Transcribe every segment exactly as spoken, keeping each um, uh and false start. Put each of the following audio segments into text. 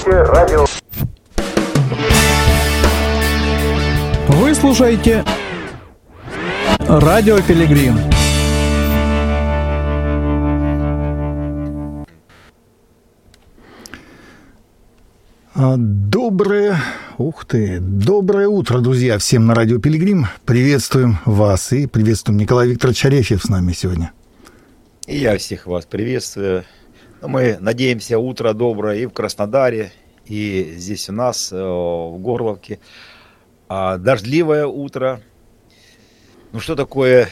слушаете радио. Вы слушаете Радио Пилигрим. Доброе, ух ты, доброе утро, друзья, всем на Радио Пилигрим. Приветствуем вас и приветствуем Николай Викторович Арефьев с нами сегодня. И я всех вас приветствую. Мы надеемся, утро доброе и в Краснодаре, и здесь у нас, в Горловке. А дождливое утро. Ну что такое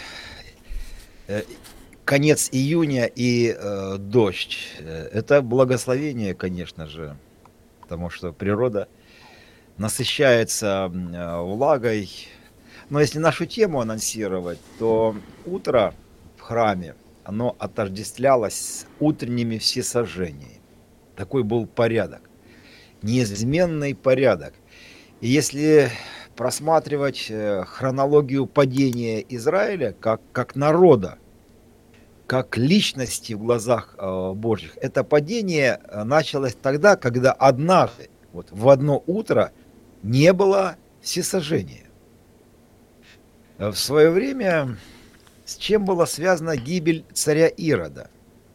конец июня и э, дождь? Это благословение, конечно же, потому что природа насыщается влагой. Но если нашу тему анонсировать, то утро в храме, оно отождествлялось с утренними всесожжениями. Такой был порядок, неизменный порядок. И если просматривать хронологию падения Израиля как, как народа, как личности в глазах э, Божьих, это падение началось тогда, когда однажды, вот в одно утро, не было всесожжения. В свое время с чем была связана гибель царя Ирода?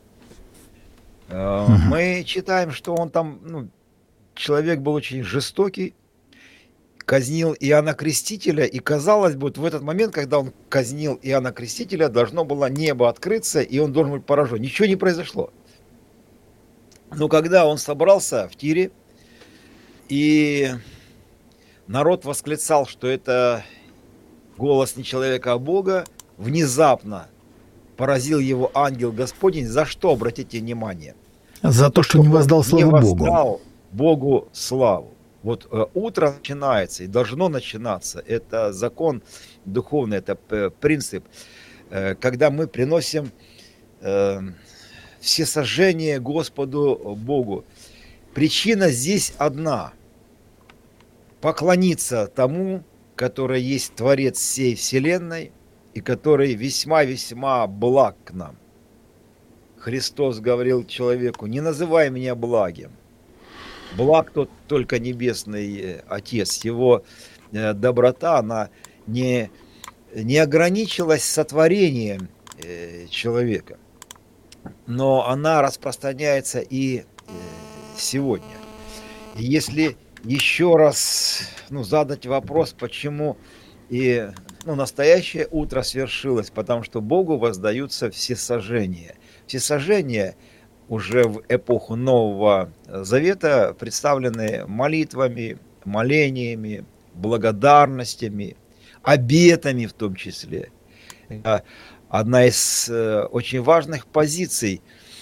Э, угу. Мы читаем, что он там, ну, человек был очень жестокий, казнил Иоанна Крестителя, и казалось бы, вот в этот момент, когда он казнил Иоанна Крестителя, должно было небо открыться, и он должен быть поражен. Ничего не произошло. Но когда он собрался в Тире, и народ восклицал, что это голос не человека, а Бога, внезапно поразил его ангел Господень. За что, обратите внимание? За, За то, что не воздал славу Богу. Не воздал Богу славу. Вот э, утро начинается и должно начинаться. Это закон духовный, это э, принцип, э, когда мы приносим э, всесожжение Господу Богу. Причина здесь одна. Поклониться тому, который есть Творец всей вселенной и который весьма-весьма благ к нам. Христос говорил человеку: не называй меня благим. Благ тот только Небесный Отец. Его доброта, она не, не ограничилась сотворением человека, но она распространяется и сегодня. И если еще раз, ну, задать вопрос, почему и, ну, настоящее утро свершилось, потому что Богу воздаются всесожжения. Всесожжения уже в эпоху Нового Завета представлены молитвами, молениями, благодарностями, обетами в том числе. Одна из очень важных позиций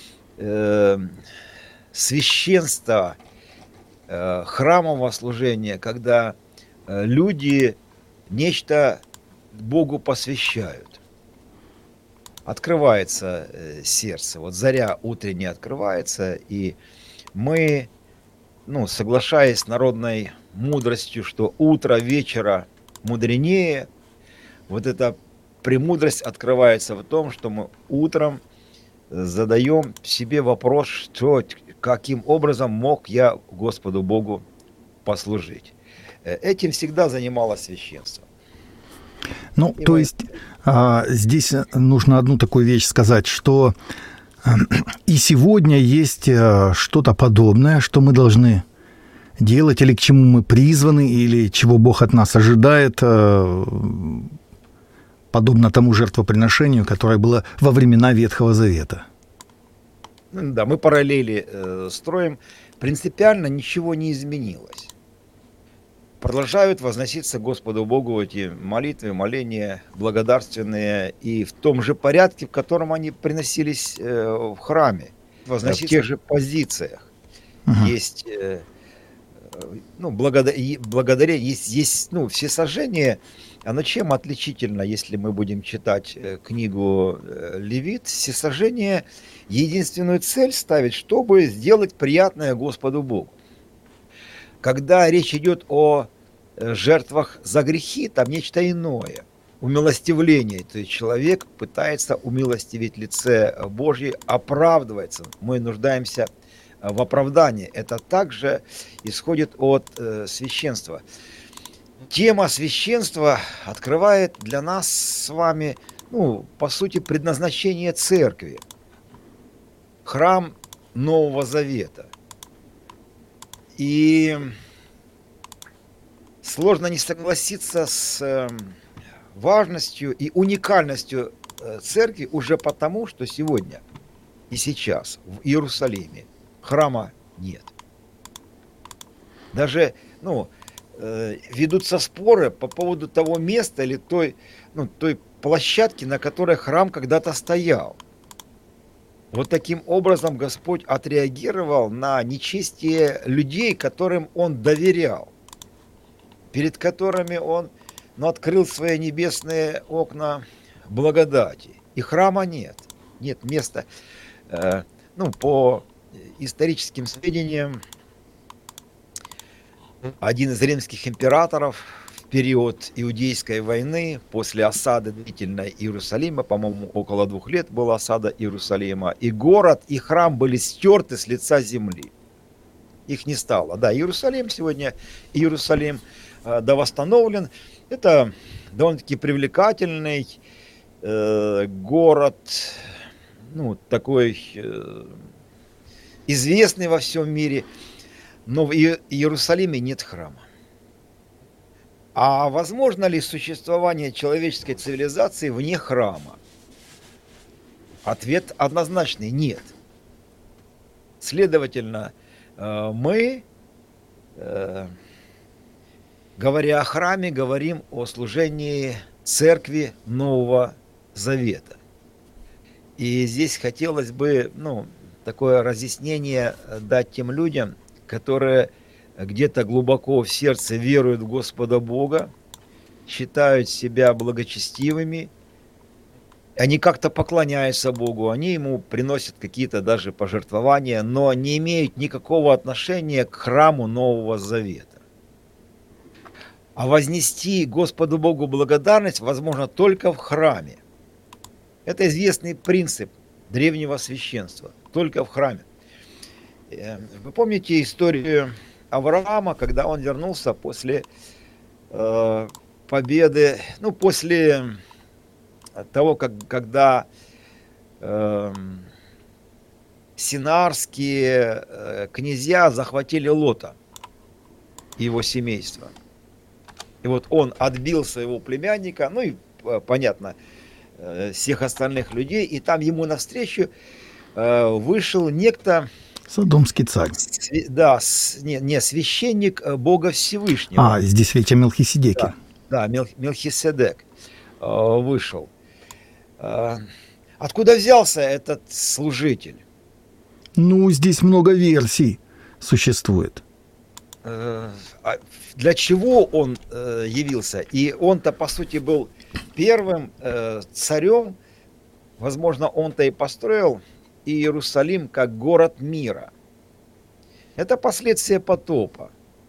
священства, храмового служения, когда люди нечто Богу посвящают. Открывается сердце, вот заря утренняя открывается, и мы, ну, соглашаясь с народной мудростью, что утро вечера мудренее, вот эта премудрость открывается в том, что мы утром задаем себе вопрос, что, каким образом мог я Господу Богу послужить. Этим всегда занималось священство. Ну, и то мы... есть а, здесь нужно одну такую вещь сказать, что а, и сегодня есть а, что-то подобное, что мы должны делать, или к чему мы призваны, или чего Бог от нас ожидает, а, подобно тому жертвоприношению, которое было во времена Ветхого Завета. Да, мы параллели э, строим. Принципиально ничего не изменилось. Продолжают возноситься Господу Богу эти молитвы, моления благодарственные, и в том же порядке, в котором они приносились э, в храме, возноситься в тех же позициях. Uh-huh. Есть, э, ну, благодаря, благодаря есть, есть, ну, всесожжение. Оно чем отличительно, если мы будем читать э, книгу э, Левит? Всесожжение единственную цель ставит, чтобы сделать приятное Господу Богу. Когда речь идет о жертвах за грехи, там нечто иное. Умилостивление. То есть человек пытается умилостивить лице Божье, оправдывается. Мы нуждаемся в оправдании, это также исходит от э, священства. Тема священства открывает для нас с вами, ну, по сути, предназначение церкви. Храм Нового Завета. И сложно не согласиться с важностью и уникальностью церкви уже потому, что сегодня и сейчас в Иерусалиме храма нет. Даже, ну, э, ведутся споры по поводу того места или той, ну, той площадки, на которой храм когда-то стоял. Вот таким образом Господь отреагировал на нечестие людей, которым Он доверял, перед которыми Он, ну, открыл свои небесные окна благодати. И храма нет. Нет места. Э, ну, по историческим сведениям, один из римских императоров в период Иудейской войны, после осады длительной Иерусалима, по-моему, около двух лет была осада Иерусалима, и город, и храм были стерты с лица земли. Их не стало. Да, Иерусалим сегодня, Иерусалим э, да восстановлен. Это довольно-таки привлекательный э, город, ну, такой э, известный во всем мире, но в Иерусалиме нет храма. А возможно ли существование человеческой цивилизации вне храма? Ответ однозначный – нет. Следовательно, мы, говоря о храме, говорим о служении церкви Нового Завета. И здесь хотелось бы, ну, такое разъяснение дать тем людям, которые где-то глубоко в сердце веруют в Господа Бога, считают себя благочестивыми, они как-то поклоняются Богу, они Ему приносят какие-то даже пожертвования, но не имеют никакого отношения к храму Нового Завета. А вознести Господу Богу благодарность возможно только в храме. Это известный принцип древнего священства, только в храме. Вы помните историю Авраама, когда он вернулся после э, победы, ну, после того, как, когда э, синарские э, князья захватили Лота и его семейство. И вот он отбил своего племянника, ну и, понятно, э, всех остальных людей, и там ему навстречу э, вышел некто... Содомский царь. Да, не, не священник Бога Всевышнего. А, здесь речь о Мелхиседеке. Да, да, Мелхиседек э, вышел. Э, откуда взялся этот служитель? Ну, здесь много версий существует. Э, для чего он э, явился? И он-то, по сути, был первым э, царем. Возможно, он-то и построил Иерусалим как город мира. Это последствия потопа.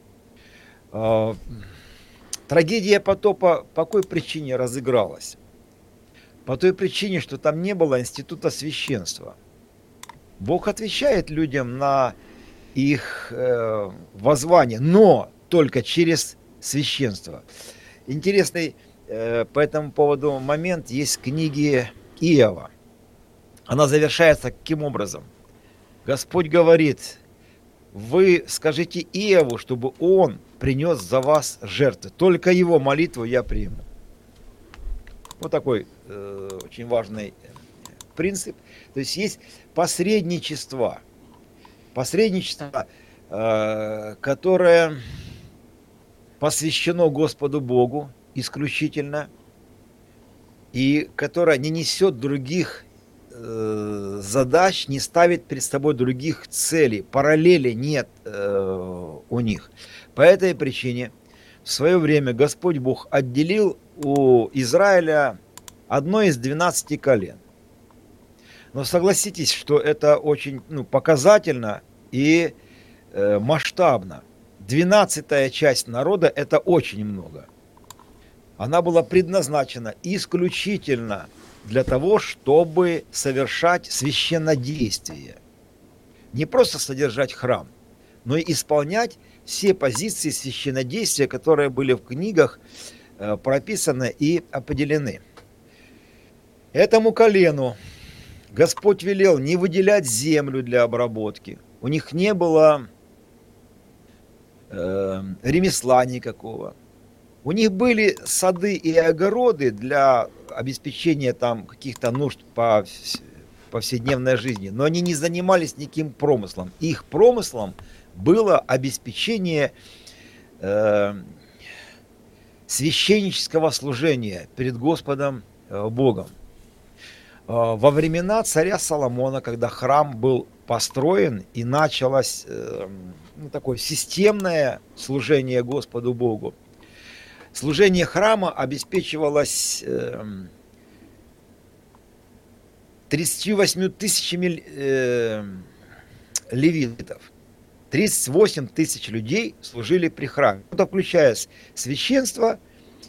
Трагедия потопа по какой причине разыгралась? По той причине, что там не было института священства. Бог отвечает людям на их э, воззвание, но только через священство. Интересный э, по этому поводу момент есть в книге Иова. Она завершается каким образом? Господь говорит: вы скажите Иову, чтобы он принес за вас жертвы. Только его молитву я приму. Вот такой э, очень важный принцип. То есть есть посредничество. Посредничество, э, которое посвящено Господу Богу исключительно, и которое не несет других задач, не ставит перед собой других целей, параллели нет э, у них. По этой причине в свое время Господь Бог отделил у Израиля одно из двенадцати колен. Но согласитесь, что это очень, ну, показательно и э, масштабно. Двенадцатая часть народа – это очень много. Она была предназначена исключительно для того, чтобы совершать священнодействие. не просто содержать храм, но и исполнять все позиции священнодействия, которые были в книгах э, прописаны и определены. Этому колену Господь велел не выделять землю для обработки. У них не было э, ремесла никакого. У них были сады и огороды для обеспечения там каких-то нужд по повседневной жизни, но они не занимались никаким промыслом. Их промыслом было обеспечение э, священнического служения перед Господом э, Богом. Э, во времена царя Соломона, когда храм был построен и началось э, ну, такое системное служение Господу Богу, служение храма обеспечивалось э, тридцатью восьмью тысячами э, левитов. тридцать восемь тысяч людей служили при храме, это включая священство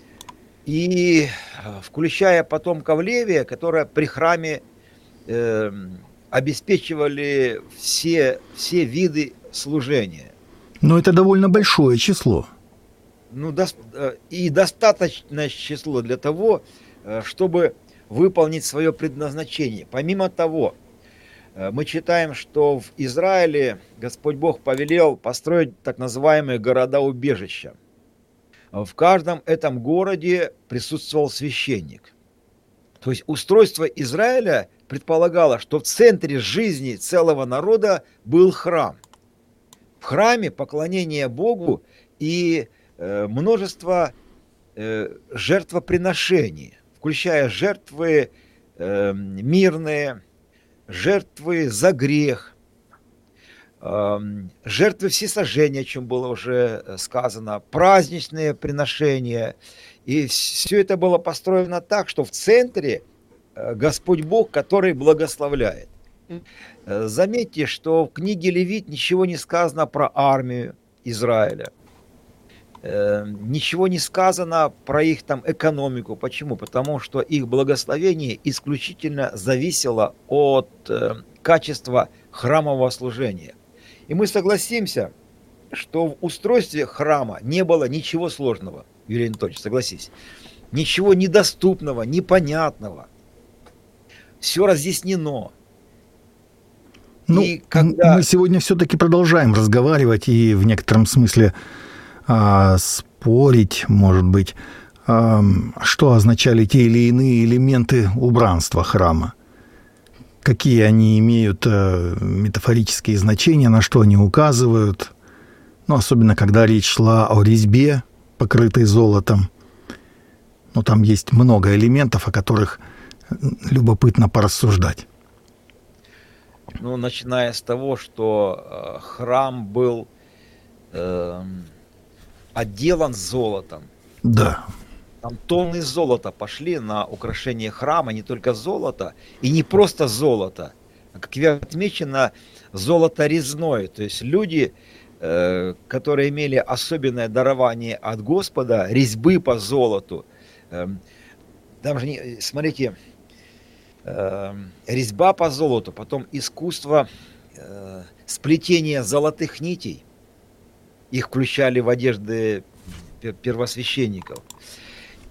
и включая потомков Левия, которые при храме э, обеспечивали все, все виды служения. Но это довольно большое число. Ну, до, и достаточное число для того, чтобы выполнить свое предназначение. Помимо того, мы читаем, что в Израиле Господь Бог повелел построить так называемые города-убежища. В каждом этом городе присутствовал священник. То есть устройство Израиля предполагало, что в центре жизни целого народа был храм. В храме поклонение Богу и э, множество э, жертвоприношений, включая жертвы э, мирные, жертвы за грех, э, жертвы всесожжения, о чем было уже сказано, праздничные приношения. И все это было построено так, что в центре Господь Бог, который благословляет. Заметьте, что в книге Левит ничего не сказано про армию Израиля. Ничего не сказано про их там экономику. Почему? Потому что их благословение исключительно зависело от качества храмового служения. И мы согласимся, что в устройстве храма не было ничего сложного. Юрий Анатольевич, согласись. Ничего недоступного, непонятного. Все разъяснено. Ну, и когда... мы сегодня все-таки продолжаем разговаривать и в некотором смысле а, спорить, может быть, а, что означали те или иные элементы убранства храма. Какие они имеют а, метафорические значения, на что они указывают. Ну, особенно, когда речь шла о резьбе, покрытой золотом. Но там есть много элементов, о которых любопытно порассуждать. Ну, начиная с того, что э, храм был э, отделан золотом. Да. Там тонны золота пошли на украшение храма, не только золото, и не просто золото, а, как отмечено, золото резное. То есть люди, э, которые имели особенное дарование от Господа, резьбы по золоту. Э, там же, не, смотрите, резьба по золоту, потом искусство э, сплетения золотых нитей. Их включали в одежды первосвященников.